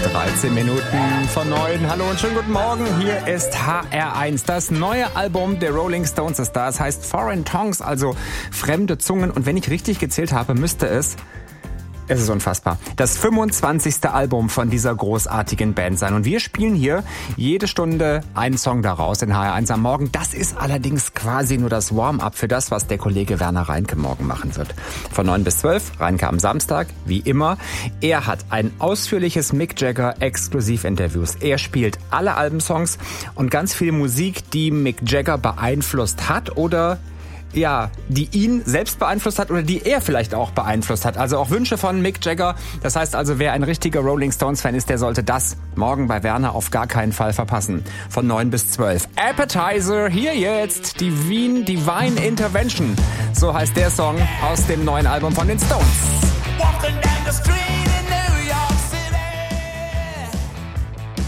13 Minuten vor 9. Hallo und schönen guten Morgen. Hier ist HR1. Das neue Album der Rolling Stones ist da. Es heißt Foreign Tongues, also fremde Zungen. Und wenn ich richtig gezählt habe, müsste es ist unfassbar, das 25. Album von dieser großartigen Band sein. Und wir spielen hier jede Stunde einen Song daraus in HR1 am Morgen. Das ist allerdings quasi nur das Warm-up für das, was der Kollege Werner Reinke morgen machen wird. Von 9 bis 12, Reinke am Samstag, wie immer. Er hat ein ausführliches Mick Jagger Exklusivinterviews. Er spielt alle Albumsongs und ganz viel Musik, die Mick Jagger beeinflusst hat oder die ihn selbst beeinflusst hat oder die er vielleicht auch beeinflusst hat. Also auch Wünsche von Mick Jagger. Das heißt also, wer ein richtiger Rolling Stones Fan ist, der sollte das morgen bei Werner auf gar keinen Fall verpassen. Von 9 bis 12. Appetizer, hier jetzt die Divine Intervention. So heißt der Song aus dem neuen Album von den Stones. Walking down the street.